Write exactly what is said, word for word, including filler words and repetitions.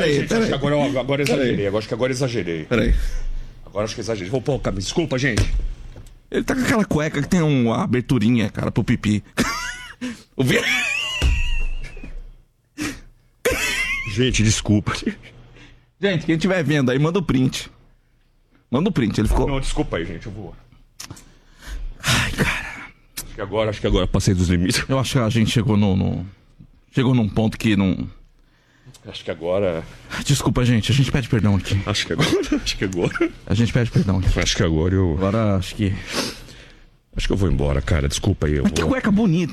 peraí, gente, peraí. Acho que agora, eu- agora eu exagerei. Agora, acho que agora eu exagerei. Peraí. Agora acho que eu exagerei. Vou pôr, cara, desculpa, gente. Ele tá com aquela cueca que tem uma aberturinha, cara, pro pipi. O vi... Gente, desculpa. Gente, quem estiver vendo aí, manda o print. Manda o print, ele ficou... Não, desculpa aí, gente, eu vou. Ai, cara. Acho que agora, acho que agora eu passei dos limites. Eu acho que a gente chegou no... no... Chegou num ponto que não... Acho que agora... Desculpa, gente, a gente pede perdão aqui. Acho que agora... Acho que agora... A gente pede perdão aqui. Acho que agora eu... Agora, acho que... Acho que eu vou embora, cara. Desculpa aí. Eu Mas que vou... cueca bonita.